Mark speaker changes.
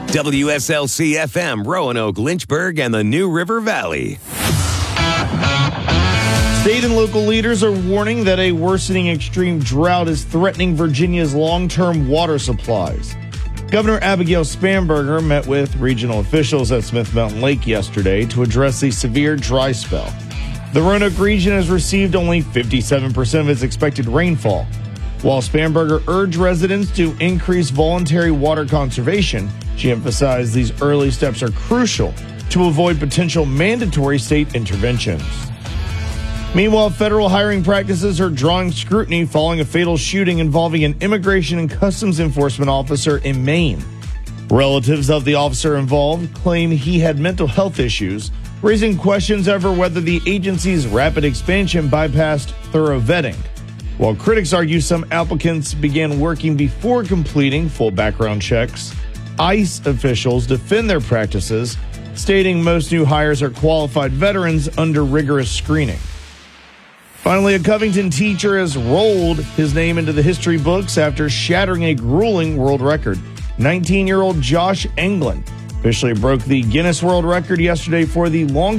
Speaker 1: WSLC-FM, Roanoke, Lynchburg, and the New River Valley.
Speaker 2: State and local leaders are warning that a worsening extreme drought is threatening Virginia's long-term water supplies. Governor Abigail Spanberger met with regional officials at Smith Mountain Lake yesterday to address the severe dry spell. The Roanoke region has received only 57% of its expected rainfall. While Spanberger urged residents to increase voluntary water conservation, she emphasized these early steps are crucial to avoid potential mandatory state interventions. Meanwhile, federal hiring practices are drawing scrutiny following a fatal shooting involving an Immigration and Customs Enforcement officer in Maine. Relatives of the officer involved claim he had mental health issues, raising questions over whether the agency's rapid expansion bypassed thorough vetting. While critics argue some applicants began working before completing full background checks, ICE officials defend their practices, stating most new hires are qualified veterans under rigorous screening. Finally, a Covington teacher has rolled his name into the history books after shattering a grueling world record. 19-year-old Josh Englund officially broke the Guinness World Record yesterday for the longest